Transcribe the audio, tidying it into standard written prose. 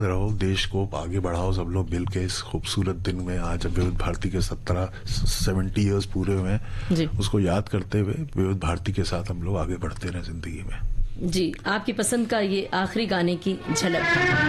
रहो, देश को आगे बढ़ाओ सब लोग मिल के इस खूबसूरत दिन में। आज विविध भारती के 70 ईयर्स पूरे हुए हैं, जी उसको याद करते हुए विविध भारती के साथ हम लोग आगे बढ़ते रहे जिंदगी में। जी, आपकी पसंद का ये आखिरी गाने की झलक।